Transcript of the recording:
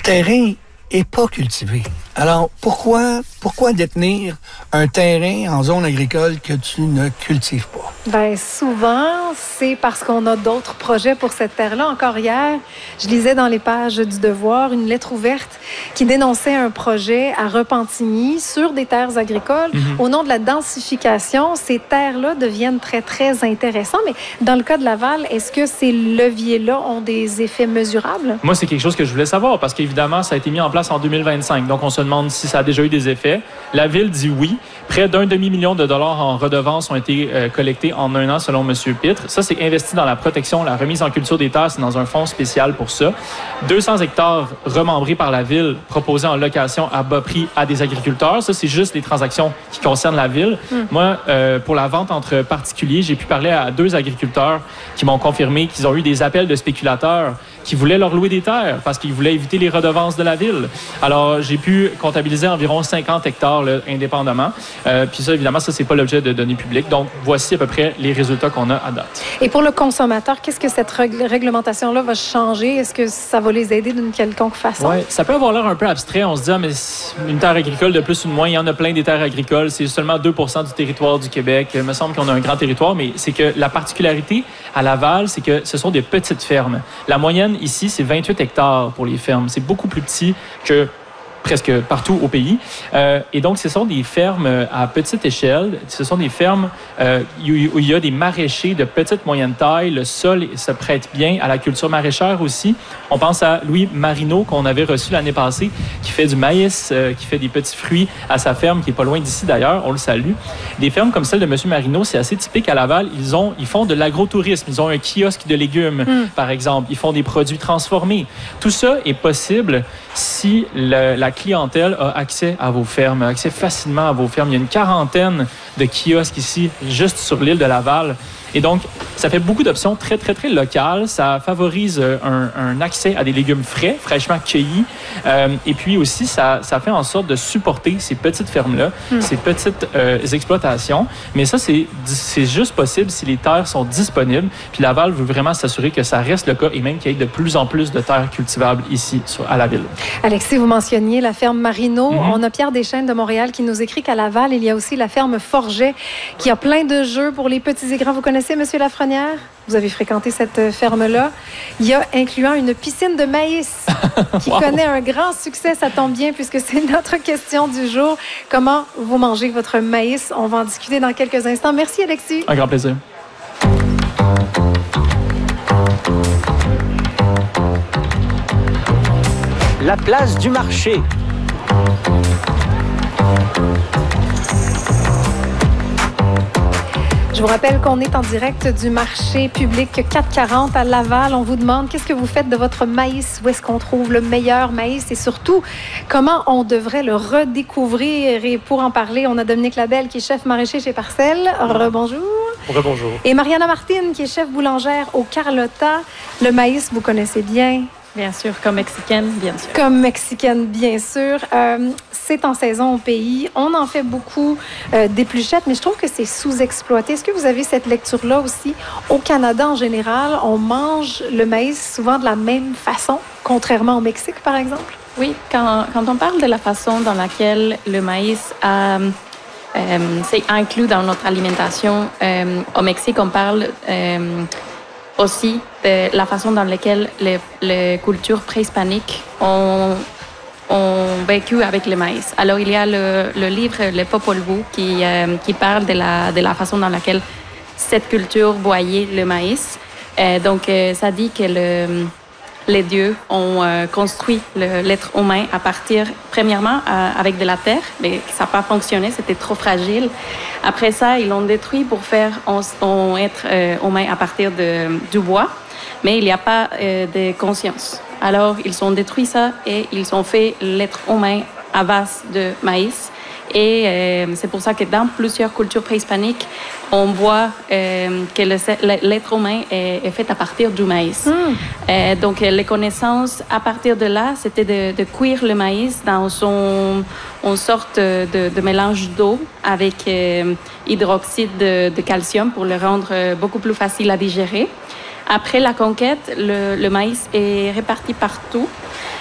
terrain n'est pas cultivé. Alors, pourquoi détenir un terrain en zone agricole que tu ne cultives pas? Bien, souvent, c'est parce qu'on a d'autres projets pour cette terre-là. Encore hier, je lisais dans les pages du Devoir une lettre ouverte qui dénonçait un projet à Repentigny sur des terres agricoles. Au nom de la densification, ces terres-là deviennent très, très intéressantes. Mais dans le cas de Laval, est-ce que ces leviers-là ont des effets mesurables? Moi, c'est quelque chose que je voulais savoir parce qu'évidemment, ça a été mis en place en 2025. Donc, on se demande si ça a déjà eu des effets. La Ville dit oui. Près d'1 demi-million de dollars en redevances ont été collectés en un an, selon M. Pitre. Ça, c'est investi dans la protection, la remise en culture des terres. C'est dans un fonds spécial pour ça. 200 hectares remembrés par la Ville, proposés en location à bas prix à des agriculteurs. Ça, c'est juste les transactions qui concernent la Ville. Moi, pour la vente entre particuliers, j'ai pu parler à 2 agriculteurs qui m'ont confirmé qu'ils ont eu des appels de spéculateurs qui voulaient leur louer des terres parce qu'ils voulaient éviter les redevances de la Ville. Alors, j'ai pu comptabiliser environ 50 hectares là, indépendamment. Puis ça, évidemment, ça, c'est pas l'objet de données publiques. Donc, voici à peu près les résultats qu'on a à date. Et pour le consommateur, qu'est-ce que cette réglementation-là va changer? Est-ce que ça va les aider d'une quelconque façon? Oui, ça peut avoir l'air un peu abstrait. On se dit, mais une terre agricole de plus ou de moins, il y en a plein des terres agricoles. C'est seulement 2 % du territoire du Québec. Il me semble qu'on a un grand territoire, mais c'est que la particularité à Laval, c'est que ce sont des petites fermes. La moyenne ici, c'est 28 hectares pour les fermes. C'est beaucoup plus petit que presque partout au pays. Et donc, ce sont des fermes à petite échelle. Ce sont des fermes où il y a des maraîchers de petite, moyenne taille. Le sol se prête bien à la culture maraîchère aussi. On pense à Louis Marino, qu'on avait reçu l'année passée, qui fait du maïs, qui fait des petits fruits à sa ferme, qui est pas loin d'ici d'ailleurs. On le salue. Des fermes comme celle de M. Marino, c'est assez typique à Laval. Ils font de l'agrotourisme. Ils ont un kiosque de légumes, par exemple. Ils font des produits transformés. Tout ça est possible si la clientèle a accès à vos fermes, accès facilement à vos fermes. Il y a une quarantaine de kiosques ici, juste sur l'île de Laval. Et donc, ça fait beaucoup d'options très, très, très locales. Ça favorise un accès à des légumes frais, fraîchement cueillis. Et puis aussi, ça fait en sorte de supporter ces petites fermes-là, ces petites exploitations. Mais ça, c'est juste possible si les terres sont disponibles. Puis Laval veut vraiment s'assurer que ça reste le cas et même qu'il y ait de plus en plus de terres cultivables ici, à la ville. Alexis, vous mentionniez la ferme Marino. On a Pierre Deschênes de Montréal qui nous écrit qu'à Laval, il y a aussi la ferme Forget qui a plein de jeux pour les petits et grands. Vous connaissez M. Lafrenière? Vous avez fréquenté cette ferme-là. Il y a incluant une piscine de maïs qui connaît un grand succès. Ça tombe bien puisque c'est notre question du jour. Comment vous mangez votre maïs? On va en discuter dans quelques instants. Merci, Alexis. Un grand plaisir. La place du marché. Je vous rappelle qu'on est en direct du marché public 440 à Laval. On vous demande qu'est-ce que vous faites de votre maïs, où est-ce qu'on trouve le meilleur maïs et surtout comment on devrait le redécouvrir. Et pour en parler, on a Dominique Labelle qui est chef maraîcher chez Parcelles. Rebonjour. Rebonjour. Et Mariana Martine qui est chef boulangère au Carlotta. Le maïs, vous connaissez bien? Bien sûr, comme mexicaine, bien sûr. Comme mexicaine, bien sûr. C'est en saison au pays. On en fait beaucoup d'épluchettes, mais je trouve que c'est sous-exploité. Est-ce que vous avez cette lecture-là aussi? Au Canada, en général, on mange le maïs souvent de la même façon, contrairement au Mexique, par exemple? Oui, quand on parle de la façon dans laquelle le maïs c'est inclus dans notre alimentation, au Mexique, on parle aussi de la façon dans laquelle les cultures préhispaniques ont vécu avec le maïs. Alors, il y a le livre Le Popol Vuh qui parle de la façon dans laquelle cette culture voyait le maïs. Donc, ça dit que les dieux ont construit l'être humain à partir, premièrement, avec de la terre, mais ça n'a pas fonctionné, c'était trop fragile. Après ça, ils l'ont détruit pour faire un être humain à partir du bois, mais il n'y a pas de conscience. Alors, ils ont détruit ça et ils ont fait l'être humain à base de maïs. Et c'est pour ça que dans plusieurs cultures préhispaniques, on voit que l'être humain est fait à partir du maïs. Donc, les connaissances à partir de là, c'était de cuire le maïs dans une sorte de mélange d'eau avec hydroxyde de calcium pour le rendre beaucoup plus facile à digérer. Après la conquête, le maïs est réparti partout.